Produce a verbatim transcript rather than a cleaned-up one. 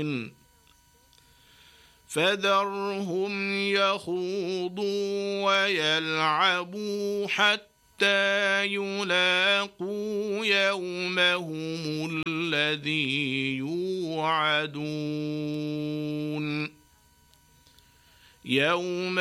فذرهم يخوضوا ويلعبوا حتى يلاقوا يومهم الذي يوعدون يوم